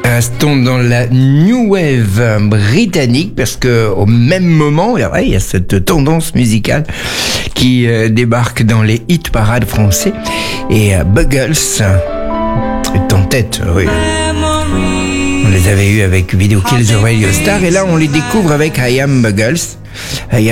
Restons dans la New Wave britannique parce que au même moment, il y a cette tendance musicale qui débarque dans les hit parades français et Buggles est en tête. Oui. On les avait eu avec Video Kill the Radio Star et là on les découvre avec I Am Buggles.